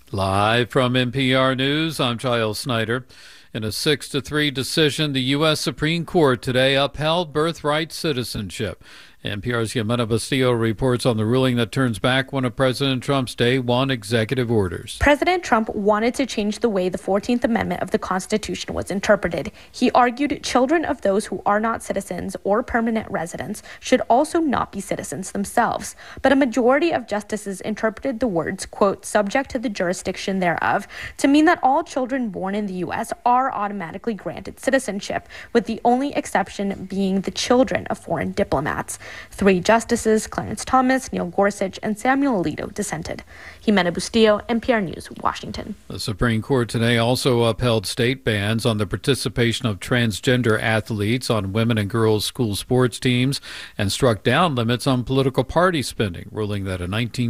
Live from NPR News, I'm Giles Snyder. In a 6-3 decision, the U.S. Supreme Court today upheld birthright citizenship. NPR's Yamena Bastillo reports on the ruling that turns back one of President Trump's Day One executive orders. President Trump wanted to change the way the 14th Amendment of the Constitution was interpreted. He argued children of those who are not citizens or permanent residents should also not be citizens themselves. But a majority of justices interpreted the words, quote, subject to the jurisdiction thereof, to mean that all children born in the U.S. are automatically granted citizenship, with the only exception being the children of foreign diplomats. 3 justices, Clarence Thomas, Neil Gorsuch, and Samuel Alito, dissented. Yamena Bastillo, NPR News, Washington. The Supreme Court today also upheld state bans on the participation of transgender athletes on women and girls school sports teams and struck down limits on political party spending, ruling that a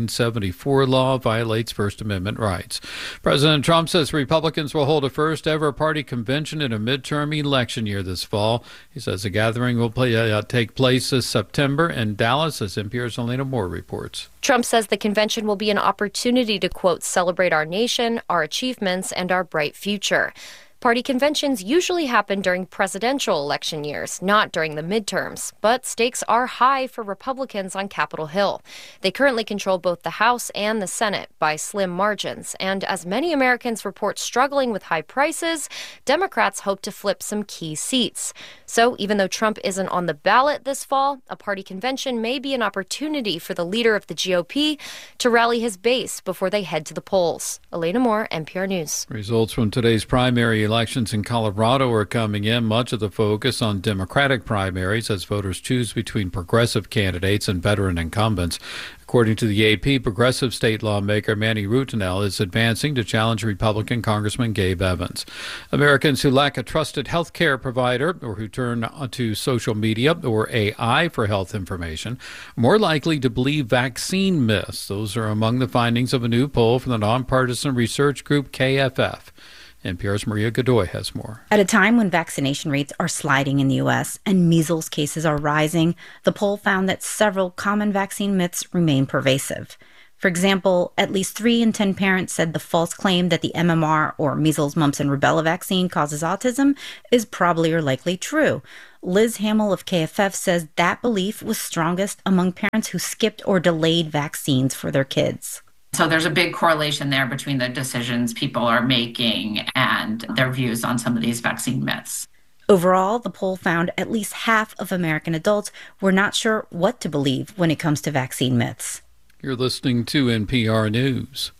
1974 law violates First Amendment rights. President Trump says Republicans will hold a first-ever party convention in a midterm election year this fall. He says the gathering will take place this September in Dallas, as NPR's Elena Moore reports. Trump says the convention will be an opportunity to, quote, celebrate our nation, our achievements, and our bright future. Party conventions usually happen during presidential election years, not during the midterms. But stakes are high for Republicans on Capitol Hill. They currently control both the House and the Senate by slim margins. And as many Americans report struggling with high prices, Democrats hope to flip some key seats. So even though Trump isn't on the ballot this fall, a party convention may be an opportunity for the leader of the GOP to rally his base before they head to the polls. Elena Moore, NPR News. Results from today's primary elections in Colorado are coming in. Much of the focus on Democratic primaries as voters choose between progressive candidates and veteran incumbents. According to the AP, progressive state lawmaker Manny Rutinel is advancing to challenge Republican Congressman Gabe Evans. Americans who lack a trusted health care provider or who turn to social media or AI for health information are more likely to believe vaccine myths. Those are among the findings of a new poll from the nonpartisan research group KFF. NPR's Maria Godoy has more. At a time when vaccination rates are sliding in the U.S. and measles cases are rising, the poll found that several common vaccine myths remain pervasive. For example, at least 3 in 10 parents said the false claim that the MMR, or measles, mumps, and rubella vaccine causes autism is probably or likely true. Liz Hamill of KFF says that belief was strongest among parents who skipped or delayed vaccines for their kids. So there's a big correlation there between the decisions people are making and their views on some of these vaccine myths. Overall, the poll found at least half of American adults were not sure what to believe when it comes to vaccine myths. You're listening to NPR News.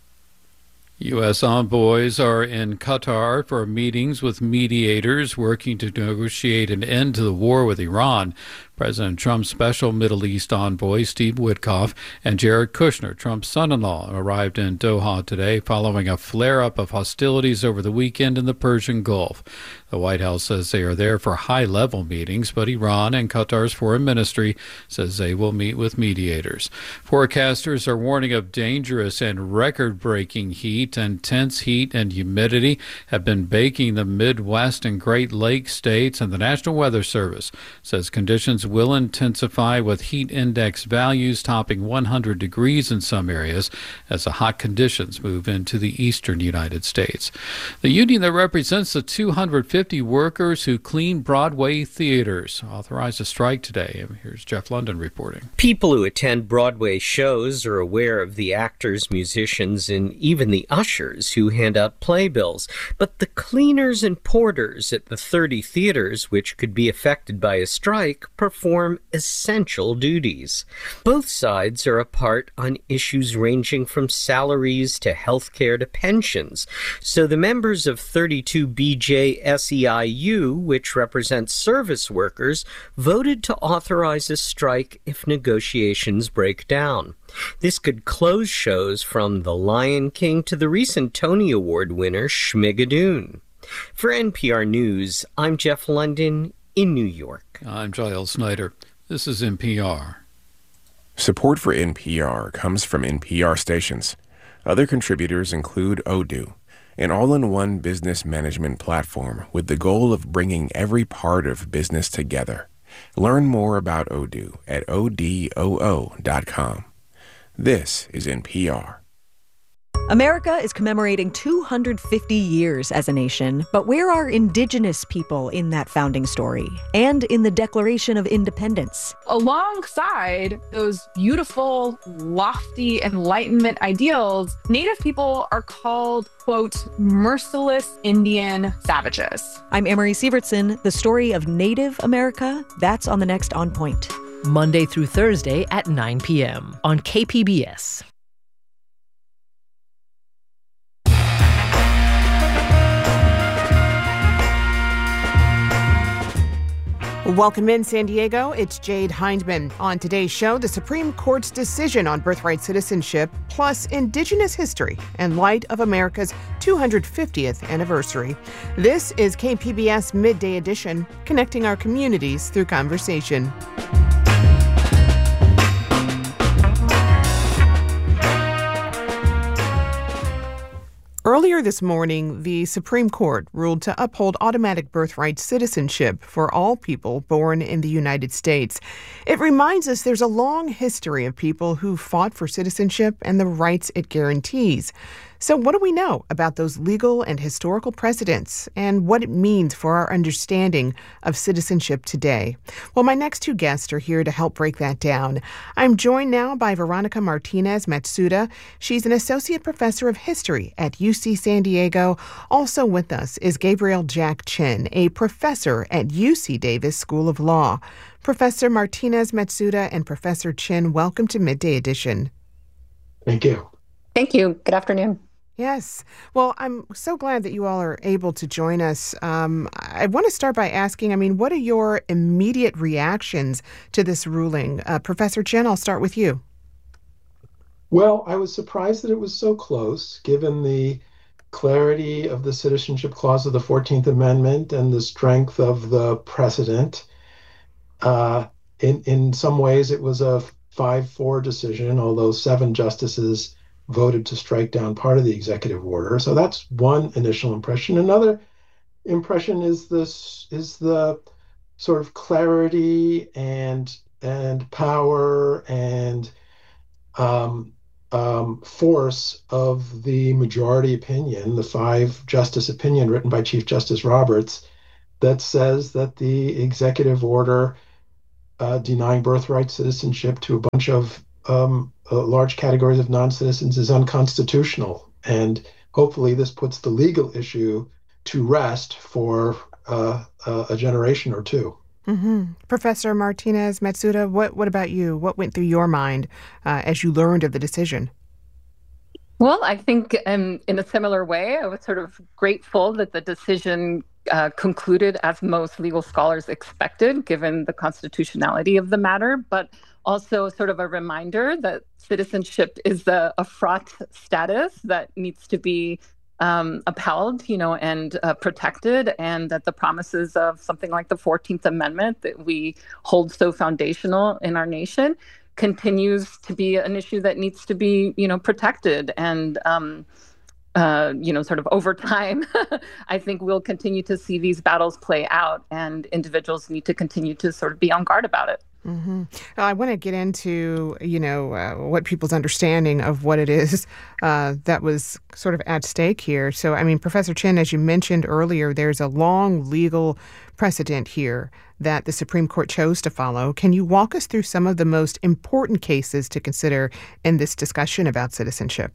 U.S. envoys are in Qatar for meetings with mediators working to negotiate an end to the war with Iran. President Trump's special Middle East envoy, Steve Witkoff, and Jared Kushner, Trump's son-in-law, arrived in Doha today following a flare-up of hostilities over the weekend in the Persian Gulf. The White House says they are there for high-level meetings, but Iran and Qatar's foreign ministry says they will meet with mediators. Forecasters are warning of dangerous and record-breaking heat. Intense heat and humidity have been baking the Midwest and Great Lakes states, and the National Weather Service says conditions will intensify with heat index values topping 100 degrees in some areas as the hot conditions move into the eastern United States. The union that represents the 250 workers who clean Broadway theaters authorized a strike today. Here's Jeff London reporting. People who attend Broadway shows are aware of the actors, musicians, and even the ushers who hand out playbills. But the cleaners and porters at the 30 theaters, which could be affected by a strike, perform essential duties. Both sides are apart on issues ranging from salaries to health care to pensions. So the members of 32BJ SEIU, which represents service workers, voted to authorize a strike if negotiations break down. This could close shows from The Lion King to the recent Tony Award winner Schmigadoon. For NPR News, I'm Jeff London in New York. I'm Giles Snyder. This is NPR. Support for NPR comes from NPR stations. Other contributors include Odoo, an all-in-one business management platform with the goal of bringing every part of business together. Learn more about Odoo at odoo.com. This is NPR. America is commemorating 250 years as a nation, but where are Indigenous people in that founding story and in the Declaration of Independence? Alongside those beautiful, lofty Enlightenment ideals, Native people are called, quote, merciless Indian savages. I'm Amory Sievertson. The story of Native America, that's on the next On Point. Monday through Thursday at 9 p.m. on KPBS. Welcome in, San Diego. It's Jade Hindman. On today's show, the Supreme Court's decision on birthright citizenship, plus Indigenous history in light of America's 250th anniversary. This is KPBS Midday Edition, connecting our communities through conversation. Earlier this morning, the Supreme Court ruled to uphold automatic birthright citizenship for all people born in the United States. It reminds us there's a long history of people who fought for citizenship and the rights it guarantees. So what do we know about those legal and historical precedents and what it means for our understanding of citizenship today? Well, my next two guests are here to help break that down. I'm joined now by Veronica Martinez Matsuda. She's an associate professor of history at UC San Diego. Also with us is Gabriel Jack Chin, a professor at UC Davis School of Law. Professor Martinez Matsuda and Professor Chin, welcome to Midday Edition. Thank you. Thank you. Good afternoon. Yes. Well, I'm so glad that you all are able to join us. I want to start by asking, what are your immediate reactions to this ruling? Professor Chin, I'll start with you. Well, I was surprised that it was so close, given the clarity of the Citizenship Clause of the 14th Amendment and the strength of the precedent. In some ways, it was a 5-4 decision, although 7 justices voted to strike down part of the executive order. So that's one initial impression. Another impression is the sort of clarity and power and force of the majority opinion, the 5-justice opinion written by Chief Justice Roberts, that says that the executive order denying birthright citizenship to a bunch of large categories of non-citizens is unconstitutional. And hopefully this puts the legal issue to rest for a generation or two. Mm-hmm. Professor Martinez Matsuda, what about you? What went through your mind as you learned of the decision? Well, I think in a similar way, I was sort of grateful that the decision concluded as most legal scholars expected, given the constitutionality of the matter, but also sort of a reminder that citizenship is a fraught status that needs to be upheld, and protected, and that the promises of something like the 14th Amendment that we hold so foundational in our nation continues to be an issue that needs to be, protected. And, sort of over time, I think we'll continue to see these battles play out, and individuals need to continue to sort of be on guard about it. Mm-hmm. I want to get into, what people's understanding of what it is that was sort of at stake here. So, Professor Chin, as you mentioned earlier, there's a long legal precedent here that the Supreme Court chose to follow. Can you walk us through some of the most important cases to consider in this discussion about citizenship?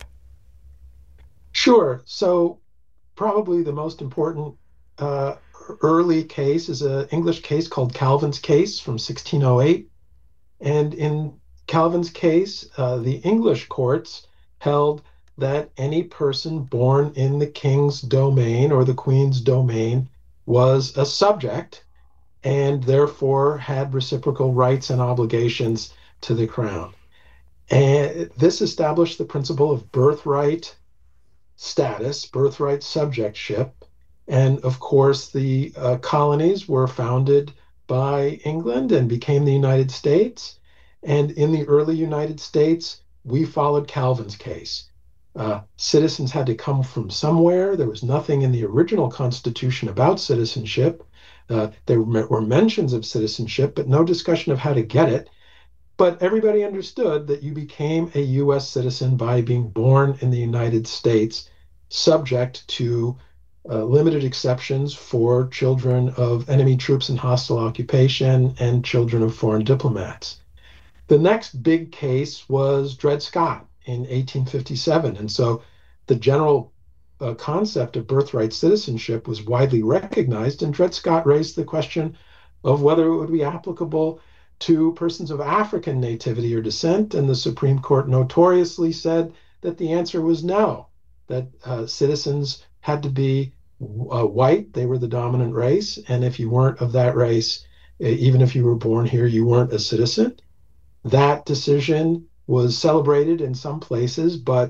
Sure. So probably the most important early case is an English case called Calvin's case from 1608. And in Calvin's case, the English courts held that any person born in the king's domain or the queen's domain was a subject and therefore had reciprocal rights and obligations to the crown. And this established the principle of birthright status, birthright subjectship. And of course, the colonies were founded by England and became the United States. And in the early United States, we followed Calvin's case. Citizens had to come from somewhere. There was nothing in the original Constitution about citizenship. There were mentions of citizenship, but no discussion of how to get it. But everybody understood that you became a U.S. citizen by being born in the United States, subject to limited exceptions for children of enemy troops in hostile occupation and children of foreign diplomats. The next big case was Dred Scott in 1857. And so the general concept of birthright citizenship was widely recognized, and Dred Scott raised the question of whether it would be applicable to persons of African nativity or descent, and the Supreme Court notoriously said that the answer was no, that citizens had to be white, they were the dominant race, and if you weren't of that race, even if you were born here, you weren't a citizen. That decision was celebrated in some places, but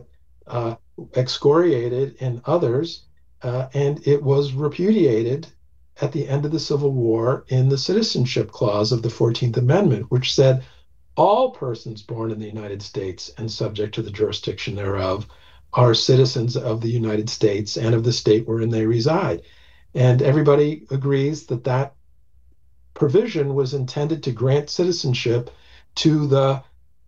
excoriated in others, and it was repudiated at the end of the Civil War in the Citizenship Clause of the 14th Amendment, which said all persons born in the United States and subject to the jurisdiction thereof are citizens of the United States and of the state wherein they reside. And everybody agrees that that provision was intended to grant citizenship to the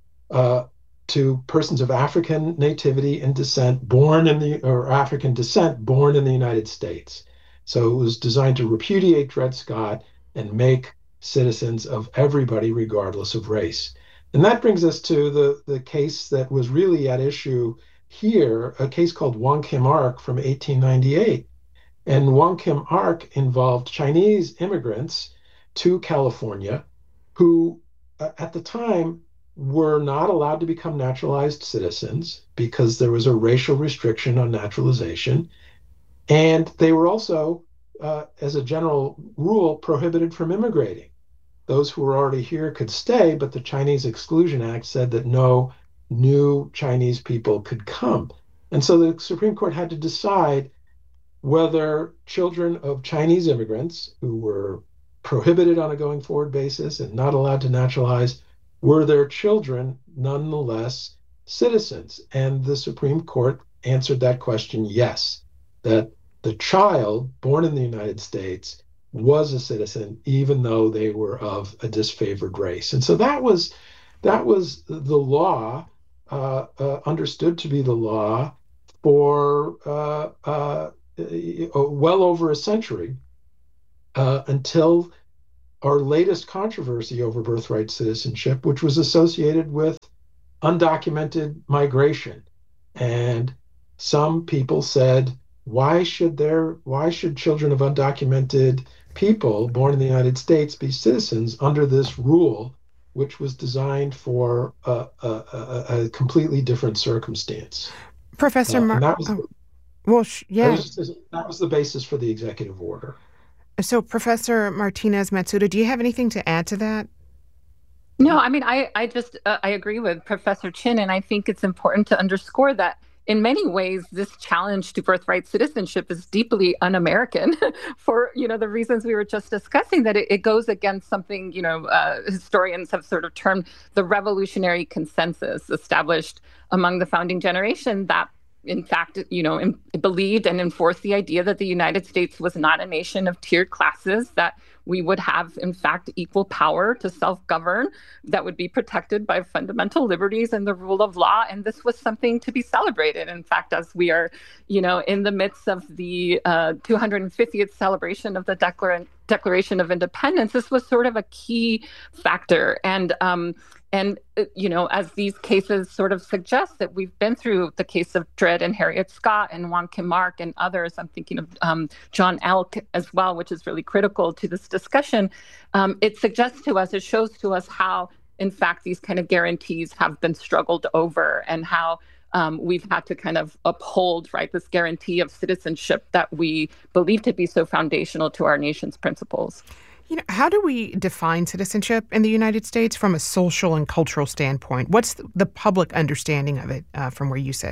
to persons of African nativity and descent African descent born in the United States. So it was designed to repudiate Dred Scott and make citizens of everybody regardless of race. And that brings us to the case that was really at issue here, a case called Wong Kim Ark from 1898. And Wong Kim Ark involved Chinese immigrants to California who at the time were not allowed to become naturalized citizens because there was a racial restriction on naturalization. And they were also, as a general rule, prohibited from immigrating. Those who were already here could stay, but the Chinese Exclusion Act said that no new Chinese people could come. And so the Supreme Court had to decide whether children of Chinese immigrants who were prohibited on a going forward basis and not allowed to naturalize, were their children nonetheless citizens? And the Supreme Court answered that question, yes, that the child born in the United States was a citizen, even though they were of a disfavored race. And so that was the law, understood to be the law for well over a century, until our latest controversy over birthright citizenship, which was associated with undocumented migration. And some people said, why should children of undocumented people born in the United States be citizens under this rule, which was designed for a completely different circumstance? Professor that was the basis for the executive order. So, Professor Martinez Matsuda, do you have anything to add to that? No, I mean, I agree with Professor Chin, and I think it's important to underscore that in many ways, this challenge to birthright citizenship is deeply un-American for, the reasons we were just discussing, that it goes against something, historians have sort of termed the revolutionary consensus established among the founding generation that, in fact, believed and enforced the idea that the United States was not a nation of tiered classes, that we would have, in fact, equal power to self-govern that would be protected by fundamental liberties and the rule of law. And this was something to be celebrated. In fact, as we are, in the midst of the 250th celebration of the Declaration of Independence, this was sort of a key factor. And as these cases sort of suggest that we've been through the case of Dred and Harriet Scott and Wong Kim Ark and others, I'm thinking of John Elk as well, which is really critical to this discussion. It suggests to us, it shows to us how, in fact, these kind of guarantees have been struggled over and how we've had to kind of uphold, this guarantee of citizenship that we believe to be so foundational to our nation's principles. How do we define citizenship in the United States from a social and cultural standpoint? What's the public understanding of it from where you sit?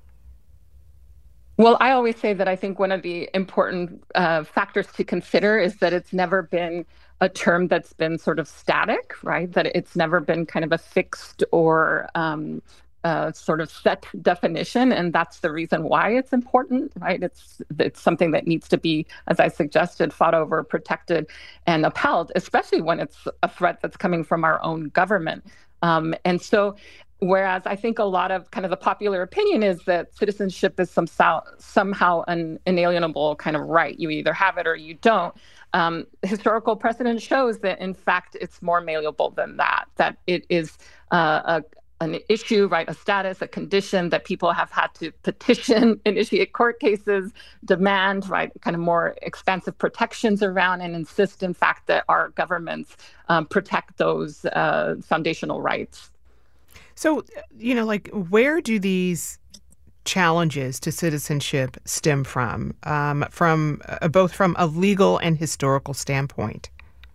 Well, I always say that I think one of the important factors to consider is that it's never been a term that's been sort of static, right? That it's never been kind of a fixed or sort of set definition, and that's the reason why it's important, right? It's something that needs to be, as I suggested, fought over, protected, and upheld, especially when it's a threat that's coming from our own government. And so whereas I think a lot of kind of the popular opinion is that citizenship is somehow an inalienable kind of right. You either have it or you don't. Historical precedent shows that, in fact, it's more malleable than that, that it is an issue, right, a status, a condition that people have had to petition, initiate court cases, demand, right, kind of more expansive protections around, and insist, in fact, that our governments protect those foundational rights. So, where do these challenges to citizenship stem from both from a legal and historical standpoint?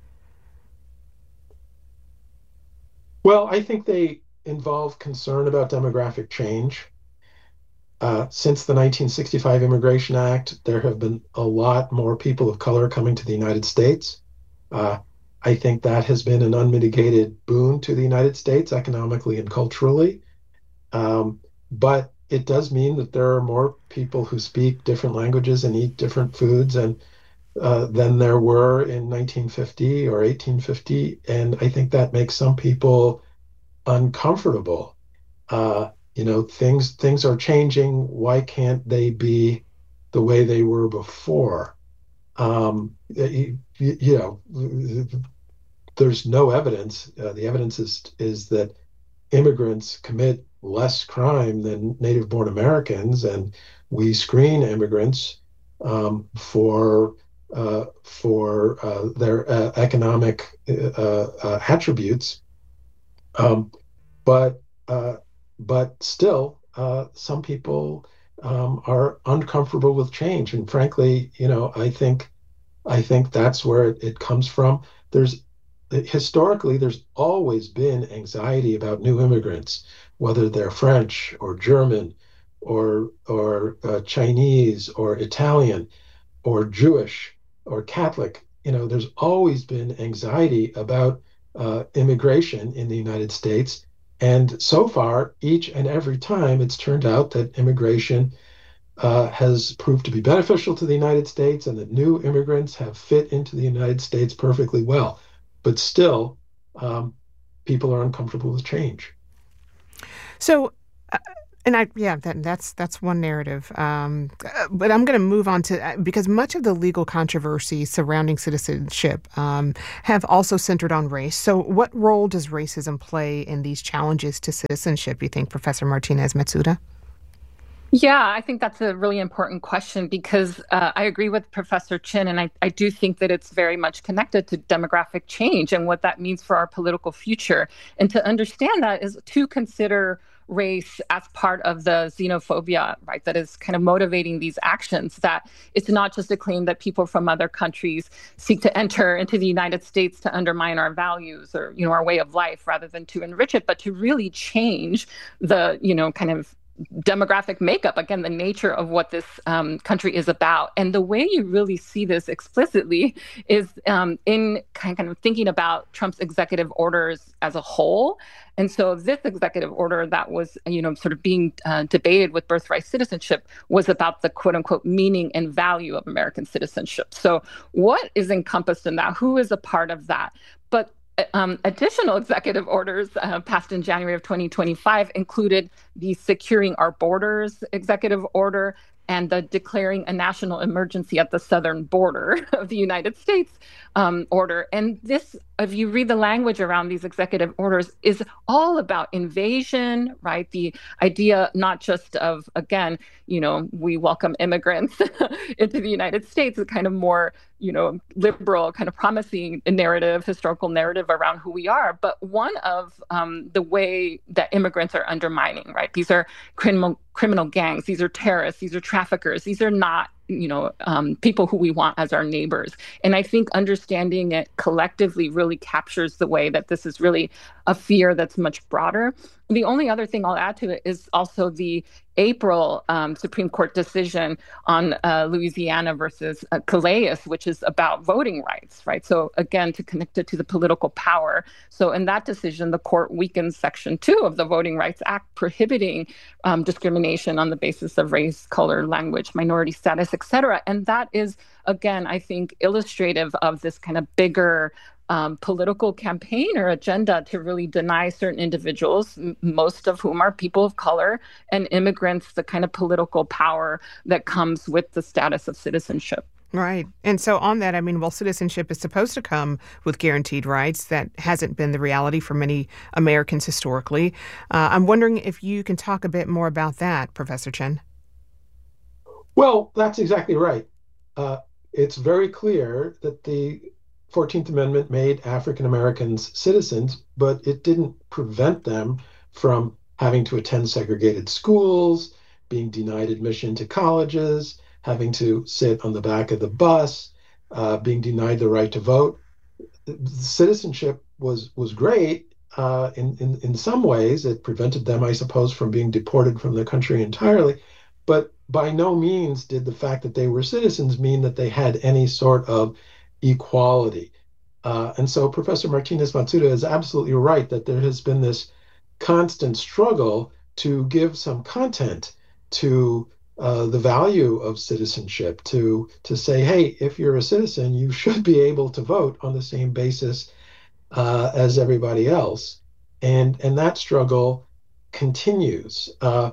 Well, I think they involve concern about demographic change. Since the 1965 Immigration Act, there have been a lot more people of color coming to the United States. I think that has been an unmitigated boon to the United States economically and culturally. But it does mean that there are more people who speak different languages and eat different foods than there were in 1950 or 1850. And I think that makes some people uncomfortable. Things are changing. Why can't they be the way they were before? There's no evidence. The evidence is that immigrants commit less crime than native-born Americans, and we screen immigrants for their economic attributes. But still, some people are uncomfortable with change, and frankly, I think that's where it comes from. Historically, there's always been anxiety about new immigrants, whether they're French or German or Chinese or Italian or Jewish or Catholic. There's always been anxiety about immigration in the United States. And so far, each and every time, it's turned out that immigration has proved to be beneficial to the United States and that new immigrants have fit into the United States perfectly well. But still, people are uncomfortable with change. So, that's one narrative. But I'm going to move on to, because much of the legal controversy surrounding citizenship have also centered on race. So what role does racism play in these challenges to citizenship, you think, Professor Martinez-Matsuda? Yeah, I think that's a really important question because I agree with Professor Chin, and I do think that it's very much connected to demographic change and what that means for our political future. And to understand that is to consider race as part of the xenophobia, right, that is kind of motivating these actions, that it's not just a claim that people from other countries seek to enter into the United States to undermine our values or, our way of life rather than to enrich it, but to really change the, kind of demographic makeup, again, the nature of what this country is about. And the way you really see this explicitly is in kind of thinking about Trump's executive orders as a whole. And so this executive order that was, sort of being debated with birthright citizenship was about the quote unquote meaning and value of American citizenship. So what is encompassed in that? Who is a part of that? But additional executive orders passed in January of 2025 included the Securing Our Borders executive order and the Declaring a National Emergency at the Southern Border of the United States order. And this, if you read the language around these executive orders, is all about invasion, right? The idea not just of, again, we welcome immigrants into the United States, a kind of more, liberal, kind of promising narrative, historical narrative around who we are, but one of the way that immigrants are undermining, right? These are criminal gangs, these are terrorists, these are traffickers, these are not people who we want as our neighbors. And I think understanding it collectively really captures the way that this is really a fear that's much broader. The only other thing I'll add to it is also the April Supreme Court decision on Louisiana versus Calais, which is about voting rights, right? So again, to connect it to the political power. So in that decision, the court weakens Section 2 of the Voting Rights Act, prohibiting discrimination on the basis of race, color, language, minority status, et cetera. And that is, again, I think illustrative of this kind of bigger political campaign or agenda to really deny certain individuals, most of whom are people of color and immigrants, the kind of political power that comes with the status of citizenship. Right. And so on that, I mean, while citizenship is supposed to come with guaranteed rights, that hasn't been the reality for many Americans historically. I'm wondering if you can talk a bit more about that, Professor Chen. Well, that's exactly right. It's very clear that the 14th Amendment made African Americans citizens, but it didn't prevent them from having to attend segregated schools, being denied admission to colleges, having to sit on the back of the bus, being denied the right to vote. Citizenship was great in some ways. It prevented them, I suppose, from being deported from the country entirely. But by no means did the fact that they were citizens mean that they had any sort of equality. And so Professor Martinez Matsuda is absolutely right that there has been this constant struggle to give some content to the value of citizenship, to say, hey, if you're a citizen, you should be able to vote on the same basis as everybody else. And that struggle continues.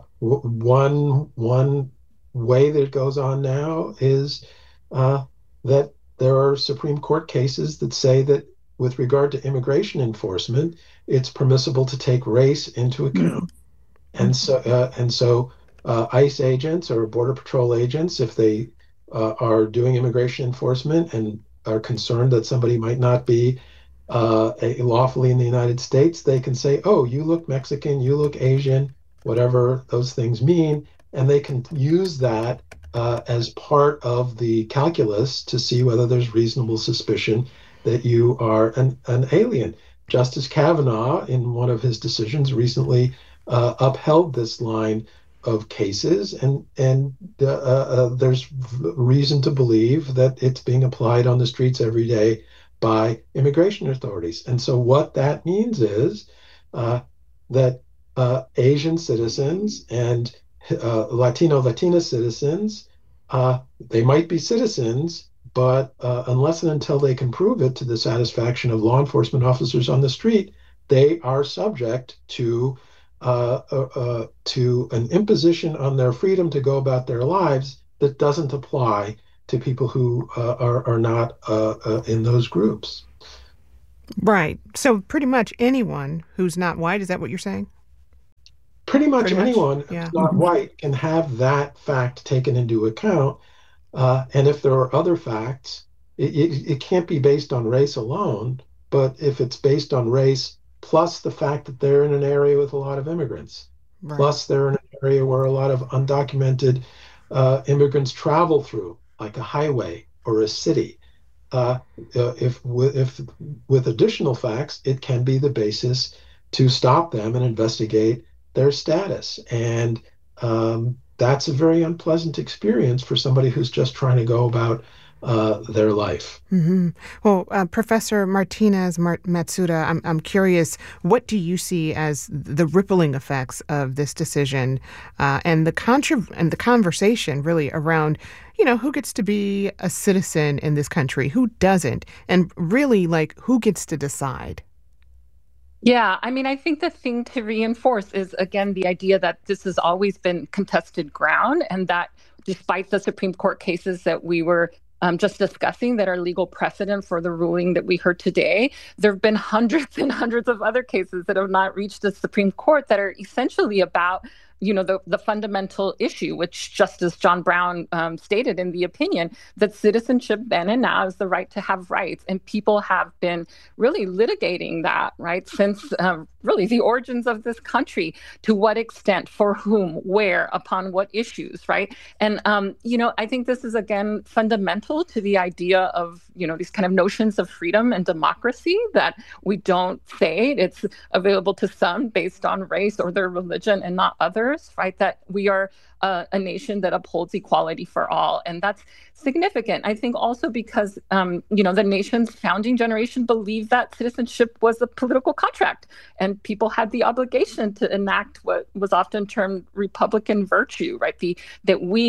One way that it goes on now is that there are Supreme Court cases that say that with regard to immigration enforcement, it's permissible to take race into account. Mm-hmm. And so ICE agents or Border Patrol agents, if they are doing immigration enforcement and are concerned that somebody might not be lawfully in the United States, they can say, oh, you look Mexican, you look Asian, whatever those things mean, and they can use that as part of the calculus to see whether there's reasonable suspicion that you are an alien. Justice Kavanaugh, in one of his decisions recently, upheld this line of cases, and there's reason to believe that it's being applied on the streets every day by immigration authorities. And so what that means is that Asian citizens and Latina citizens, they might be citizens, but unless and until they can prove it to the satisfaction of law enforcement officers on the street, they are subject to an imposition on their freedom to go about their lives that doesn't apply to people who are not in those groups. Right. So pretty much anyone who's not white, is that what you're saying? Pretty much anyone who's not white can have that fact taken into account. And if there are other facts, it can't be based on race alone, but if it's based on race plus the fact that they're in an area with a lot of immigrants, right, plus they're in an area where a lot of undocumented immigrants travel through, like a highway or a city. If with additional facts, it can be the basis to stop them and investigate their status. And that's a very unpleasant experience for somebody who's just trying to go about their life. Mm-hmm. Well, Professor Martinez Matsuda, I'm curious, what do you see as the rippling effects of this decision and the conversation really around, who gets to be a citizen in this country, who doesn't, and really, who gets to decide? Yeah, I mean, I think the thing to reinforce is, again, the idea that this has always been contested ground, and that despite the Supreme Court cases that we were just discussing that are legal precedent for the ruling that we heard today, there have been hundreds and hundreds of other cases that have not reached the Supreme Court that are essentially about the fundamental issue, which Justice John Brown stated in the opinion, that citizenship then and now is the right to have rights. And people have been really litigating that, right, since really the origins of this country. To what extent, for whom, where, upon what issues, right? And, I think this is, again, fundamental to the idea of, these kind of notions of freedom and democracy, that we don't say it's available to some based on race or their religion and not others, right? That we are a nation that upholds equality for all. And that's significant, I think, also because, the nation's founding generation believed that citizenship was a political contract, and people had the obligation to enact what was often termed Republican virtue, right? That we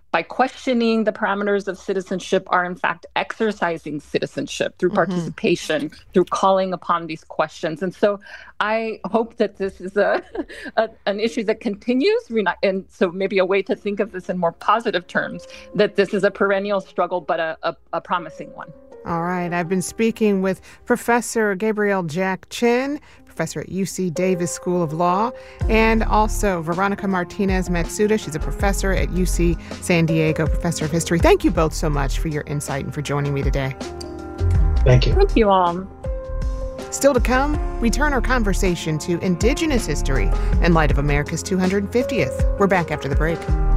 by questioning the parameters of citizenship, are in fact exercising citizenship through participation, through calling upon these questions. And so I hope that this is an issue that continues, and so maybe a way to think of this in more positive terms, that this is a perennial struggle, but a promising one. All right. I've been speaking with Professor Gabrielle Jack Chin, professor at UC Davis School of Law, and also Veronica Martinez Matsuda. She's a professor at UC San Diego, professor of history. Thank you both so much for your insight and for joining me today. Thank you. Thank you all. Still to come, we turn our conversation to Indigenous history in light of America's 250th. We're back after the break.